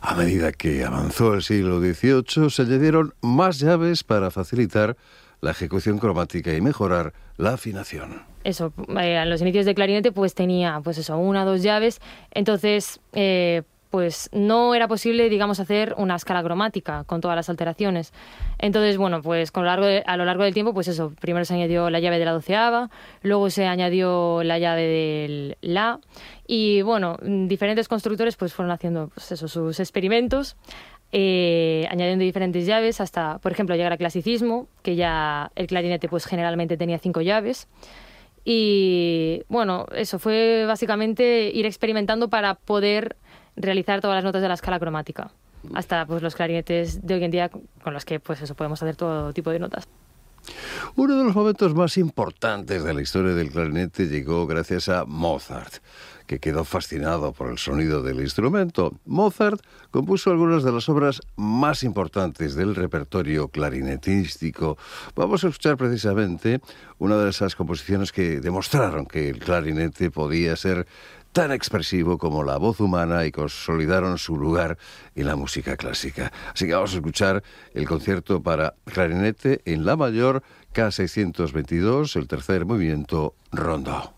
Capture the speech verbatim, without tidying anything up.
A medida que avanzó el siglo dieciocho, se añadieron más llaves para facilitar la ejecución cromática y mejorar la afinación. Eso, eh, a los inicios de clarinete pues tenía pues eso, una o dos llaves, entonces eh, pues no era posible, digamos, hacer una escala cromática con todas las alteraciones. Entonces, bueno, pues con lo largo de, a lo largo del tiempo, pues eso, primero se añadió la llave de la doceava, luego se añadió la llave del la, y bueno, diferentes constructores pues fueron haciendo pues eso, sus experimentos, eh, añadiendo diferentes llaves hasta, por ejemplo, llegar al clasicismo, que ya el clarinete pues generalmente tenía cinco llaves. Y bueno, eso fue básicamente ir experimentando para poder realizar todas las notas de la escala cromática, hasta pues los clarinetes de hoy en día con los que pues eso podemos hacer todo tipo de notas. Uno de los momentos más importantes de la historia del clarinete llegó gracias a Mozart, que quedó fascinado por el sonido del instrumento. Mozart compuso algunas de las obras más importantes del repertorio clarinetístico. Vamos a escuchar precisamente una de esas composiciones que demostraron que el clarinete podía ser tan expresivo como la voz humana y consolidaron su lugar en la música clásica. Así que vamos a escuchar el concierto para clarinete en la mayor K seiscientos veintidós, el tercer movimiento, Rondó.